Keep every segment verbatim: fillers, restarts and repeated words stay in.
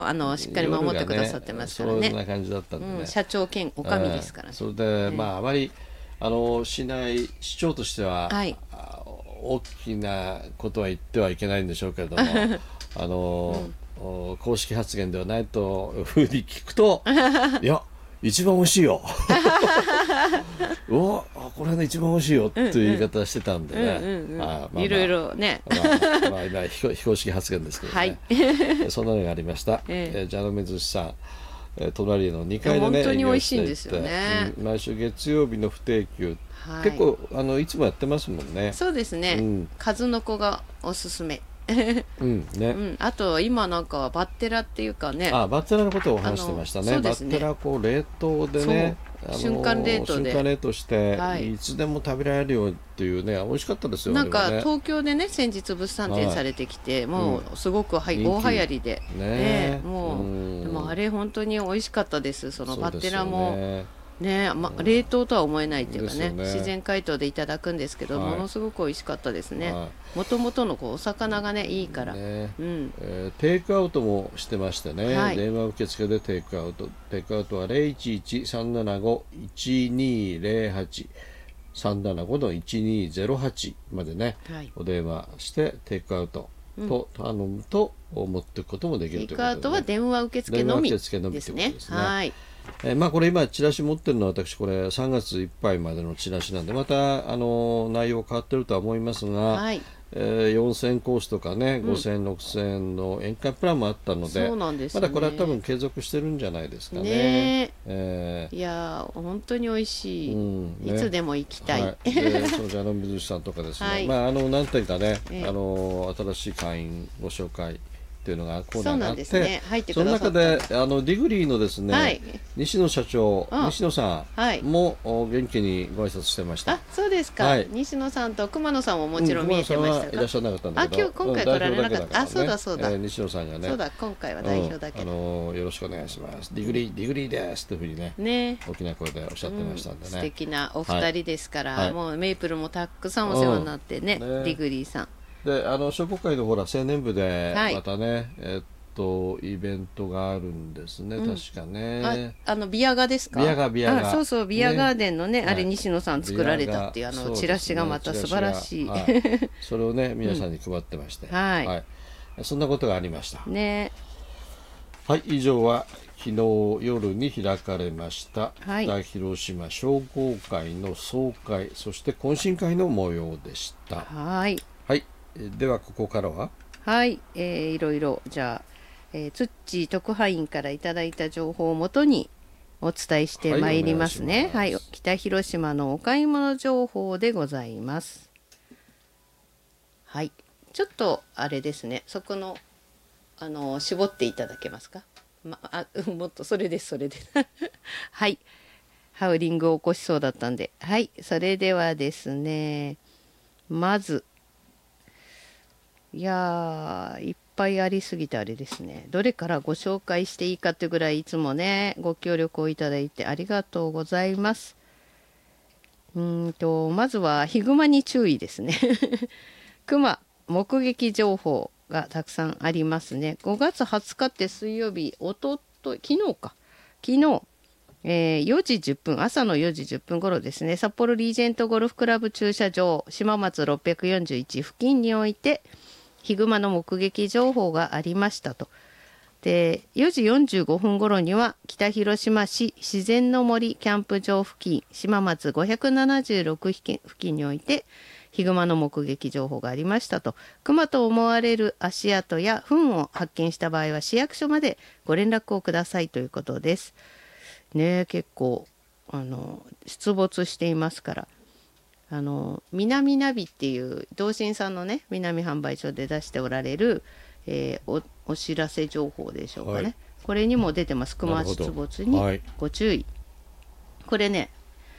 あのしっかり守ってくださってますからね。 そんな感じだったんでね、 うん、社長兼おかみですからね。 えーそれで、まああまりあの市内市長としては、 はい、 あ大きなことは言ってはいけないんでしょうけれどもあの、うん、公式発言ではないというふうに聞くといや一番美味しいようわこれね一番美味しいよっていう言い方してたんでね、 いろいろね、 まあまあ、今非公式発言ですけどね、はい、そんなのがありました、ええ、ジャノメ寿司さん、えー、隣のにかいでね本当に美味しいんですよね、 うん、毎週月曜日の不定休、はい、結構あのいつもやってますもんね。 そうですね、うん、数の子がおすすめうんね、うん、 あと今なんかはバッテラっていうかね、 あバッテラのことをお話してました ね, ねバッテラこう冷凍でね、 瞬間冷凍で瞬間冷凍して、はい、いつでも食べられるよっていうね、美味しかったですよ。 なんか、 ね、 東京でね先日物産展されてきて、はい、もうすごく、はい、大流行りで、ねね、もうでもあれ本当に美味しかったです。そのバッテラもね、ま、冷凍とは思えないっていうか ね, ね自然解凍でいただくんですけど、はい、ものすごく美味しかったですね。もともとのこうお魚がねいいから、ねうんえー、テイクアウトもしてましてね、はい、電話受付でテイクアウトテイクアウトは ゼロいちいち さんななご いちにゼロはち さんななご のいちにゼロはちまでね、はい、お電話してテイクアウトと頼むと持っていくこともできるということで、ね、テイクアウトは電話受付のみですね。はい、えーまあ、これ今チラシ持ってるのは私これさんがついっぱいまでのチラシなんでまたあの内容変わってるとは思いますが、はいえー、よんせんコースとかね、うん、ごせんろくせんえんの宴会プランもあったの で, そうなんです、ね、まだこれは多分継続してるんじゃないですか ね, ね、 えー、いや本当に美味しい、うんね、いつでも行きたい、はい、 でそのジャノメ寿司さんとかですね、はいまあ、あの何というかね、えー、あの新しい会員ご紹介っていうのがコーナーがあって、 そ, ね、その中であのディグリーのですね、はい、西野社長、西野さんも、はい、元気にご挨拶してました。 あ、そうですか、はい、西野さんと熊野さんももちろん見えてましたか。 うん、いらっしゃらなかったんだけど、 あ、今日今回来られなかった、ね、あ、そうだそうだ、 えー、西野さんがね、 そうだ今回は代表だけど、 うん、あのー、よろしくお願いします、ディグリーディグリーですというふうに ね, ね大きな声でおっしゃってましたんでね、うん、素敵なお二人ですから、はい、もうメイプルもたくさんお世話になってね、うん、ねディグリーさんで、あの商工会のほら青年部でまたね、はい、えーとイベントがあるんですね、うん、確かね、 あ、あのビアガですか。 ビアガビアガ、 あ、そうそうビアガーデンの ね, ねあれ西野さん作られたっていうあのチラシがまた素晴らしい、 はい、それをね皆さんに配ってまして、うんはいはい、そんなことがありましたね。 はい、以上は昨日夜に開かれました、はい、北広島商工会の総会そして懇親会の模様でした。 はい、 はい、ではここからははい、えー、いろいろじゃあえー、ツッチー特派員からいただいた情報をもとにお伝えしてまいりますね。はい、はい、北広島のお買い物情報でございます。はい、ちょっとあれですね、そこのあの絞っていただけますか。まあ、もっとそれですそれですはい、ハウリングを起こしそうだったんで、はい、それではですね、まずいやーいっぱいありすぎてあれですね、どれからご紹介していいかというぐらいいつもねご協力をいただいてありがとうございます。うんとまずはヒグマに注意ですねクマ目撃情報がたくさんありますね。ごがつはつかって水曜日、おととい昨日か昨日えー、よじじゅっぷん朝のよじじゅっぷん頃ですね、札幌リージェントゴルフクラブ駐車場島松ろっぴゃくよんじゅういち付近においてヒグマの目撃情報がありましたと。でよじよんじゅうごふん頃には北広島市自然の森キャンプ場付近島松ごひゃくななじゅうろく付近においてヒグマの目撃情報がありましたと。クマと思われる足跡や糞を発見した場合は市役所までご連絡をくださいということですね。結構あの出没していますから、あの南ナビっていう同心さんのね南販売所で出しておられる、えー、お, お知らせ情報でしょうかね、はい、これにも出てます。クマ出没にご注意、はい、これね、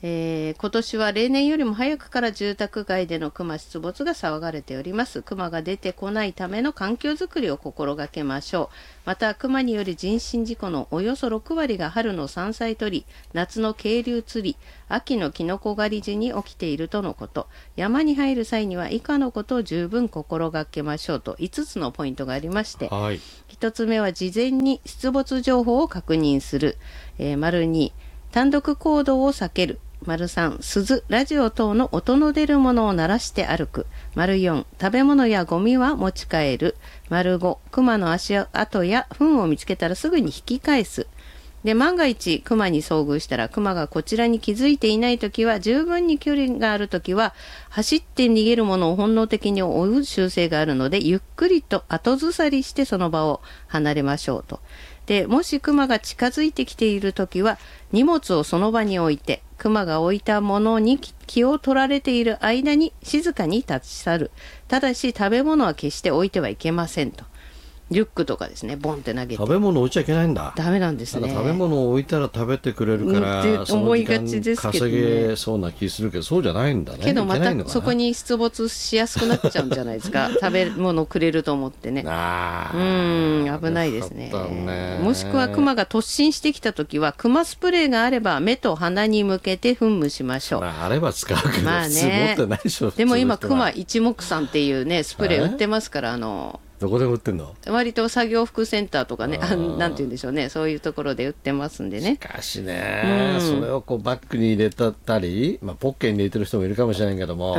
えー今年は例年よりも早くから住宅街でのクマ出没が騒がれております。クマが出てこないための環境づくりを心がけましょう。またクマによる人身事故のおよそろくわりが春の山菜採り、夏の渓流釣り、秋のキノコ狩り時に起きているとのこと。山に入る際には以下のことを十分心がけましょうといつつのポイントがありまして、 はい、 ひとつめは事前に出没情報を確認する、えー、丸に単独行動を避ける、丸さん鈴、ラジオ等の音の出るものを鳴らして歩く、丸よん食べ物やゴミは持ち帰る、丸ごクマの足跡や糞を見つけたらすぐに引き返す。で万が一クマに遭遇したら、クマがこちらに気づいていないときは、十分に距離があるときは走って逃げるものを本能的に追う習性があるので、ゆっくりと後ずさりしてその場を離れましょうと。でもしクマが近づいてきているときは、荷物をその場に置いて、クマが置いたものに気を取られている間に静かに立ち去る。ただし食べ物は決して置いてはいけませんと。リュックとかですね、ボンって投げて。 食べ物置いちゃいけないんだ。 ダメなんですね。 食べ物を置いたら食べてくれるから、 うんって思いがちですけどね、 稼げそうな気するけど、そうじゃないんだね。 けどまたそこに出没しやすくなっちゃうんじゃないですか。食べ物くれると思ってね。 あうん危ないですね。 ねもしくはクマが突進してきたときは、クマスプレーがあれば目と鼻に向けて噴霧しましょう。 まあ、あれば使うけど、 まあね、 持ってないでしょ。 でも今クマ一目散っていうねスプレー売ってますから、あのどこで売ってんの？ 割と作業服センターとかね、 あーなんて言うんでしょうね、そういうところで売ってますんでね。 しかしね、うん、それをこうバッグに入れたり、まあ、ポッケに入れてる人もいるかもしれないけども、うん、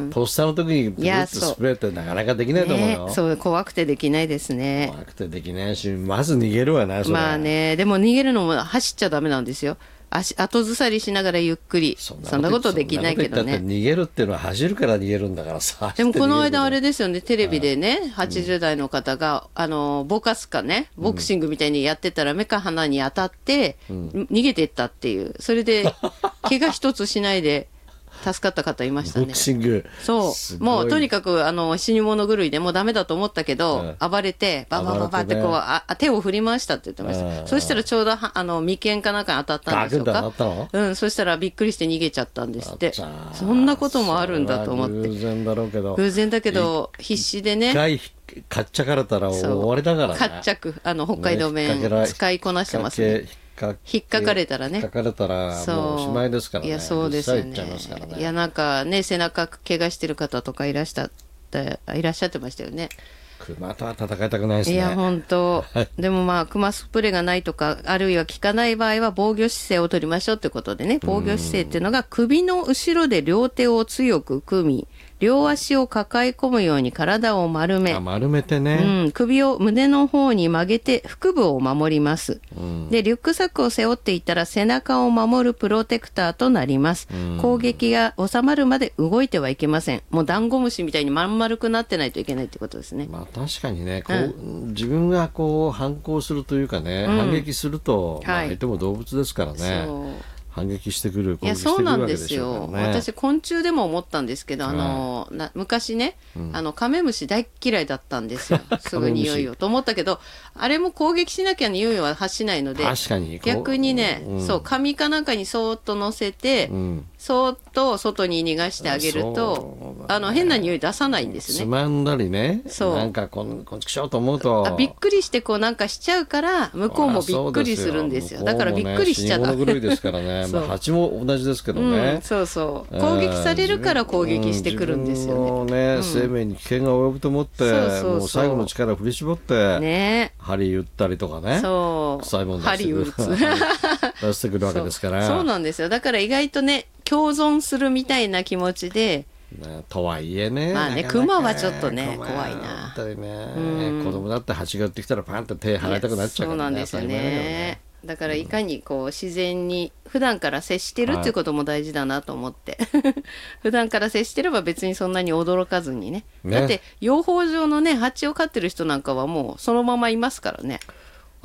とっさの時にブルッとスプレーってなかなかできないと思うよ。 ね、そう怖くてできないですね。 怖くてできないし、まず逃げるわな、それ。 まあね、でも逃げるのも走っちゃダメなんですよ。足後ずさりしながらゆっくり。そんな こと, そんなことできないけどね。 逃げるっていうのは走るから逃げるんだからさ。 でもこの間あれですよね、テレビでね、はちじゅう代の方が、うん、あのボカスかね、ボクシングみたいにやってたら目か鼻に当たって、うん、逃げていったっていう、それで怪我一つしないで助かった方いましたね。 ボクシング。 そうもうとにかくあの死に物狂いでもうダメだと思ったけど、うん、暴れてババババってこう、ね、あ手を振り回したって言ってました。そしたらちょうどあの眉間かなんかに当たったんでしょうか。うん、そしたらびっくりして逃げちゃったんですって。そんなこともあるんだと思って。 偶然だろうけど偶然だけど必死でね、 一回かっちゃかれたら終わりだからね。 かっちゃくあの北海道弁、ね、使いこなしてますね。引っかかれたらね、 引っかかれたらもうおしまいですからね。 いやそうですよね。いやなんかね、背中怪我してる方とかいらっしゃっていらっしゃってましたよね。 クマとは戦いたくないですね。 いや本当でもまあクマスプレーがないとか、あるいは効かない場合は防御姿勢を取りましょうってことでね。防御姿勢っていうのが首の後ろで両手を強く組み、両足を抱え込むように体を丸め、 あ丸めてね、 うん、首を胸の方に曲げて腹部を守ります、うん、でリュックサックを背負っていたら背中を守るプロテクターとなります、うん、攻撃が収まるまで動いてはいけません。もうダンゴムシみたいにまん丸くなってないといけないってことですね。 まあ確かにね、こう、うん、自分がこう反抗するというかね、うん、反撃すると、まあ、相手も動物ですからね、そう反撃してくる、攻撃してくるわけでしょうからね。 いやそうなんですよ。私昆虫でも思ったんですけど、あの、はい、な昔ね、うん、あのカメムシ大嫌いだったんですよ。すぐ匂いをと思ったけど、あれも攻撃しなきゃ匂いは発しないので、 確かに逆にね、うん、そう紙かなんかにそーっと乗せて、うん、そーっと外に逃がしてあげると、ね、あの変な匂い出さないんですね。 つまんだりね、そうなんかこんこんちくしょうと思うと、 あびっくりしてこうなんかしちゃうから向こうもびっくりするんですよ。だからびっくりしちゃダメ。 死に物狂いですからね。まあ、蜂も同じですけどね、 うん、そうそう攻撃されるから攻撃してくるんですよね。 自分のね、うん、生命に危険が及ぶと思って、そうそうそう、もう最後の力を振り絞って、ね、針打ったりとかね、そう臭いもん出してくる出してくるわけですから。 そう、そうなんですよ。だから意外とね共存するみたいな気持ちで、 ね、とはいえね、 まあね、クマはちょっとね怖いな。 本当にね、うん、子供だって蜂が寄ってきたらパンって手払いたくなっちゃうからね。そうなんですよね。だからいかにこう自然に普段から接してるっていうことも大事だなと思って、はい、普段から接してれば別にそんなに驚かずに ね, ねだって養蜂場のね蜂を飼ってる人なんかはもうそのままいますからね。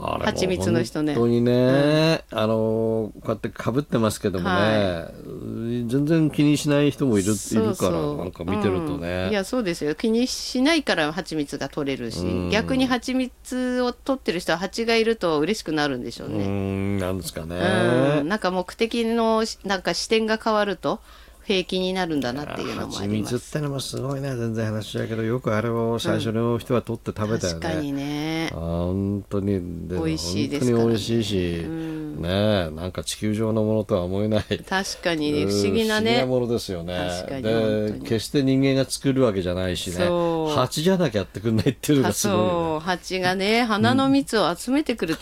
あれも蜂蜜の人ね本当にね、うん、あのこうやってかぶってますけどもね、はい、全然気にしない人もいる、 そうそういるからなんか見てるとね、 うん、いやそうですよ、気にしないから蜂蜜が取れるし、うん、逆に蜂蜜を取ってる人は蜂がいると嬉しくなるんでしょうね。 うんなんですかね、 うん、なんか目的のなんか視点が変わると平気になるんだなっていうのもあります。 蜂蜜ってのもすごいね、全然話だけどよくあれを最初の人は取って食べたよね、 うん、確かにね、 あ本当に美味しいですからね、 本当に美味しいし、うんね、なんか地球上のものとは思えない、 確かに、ね、不思議なね、 不思議なものですよね。 確かにで決して人間が作るわけじゃないしね、蜂じゃなきゃやってくんないっていうのがすごいよね。 そう蜂がね花の蜜を集めてくるっ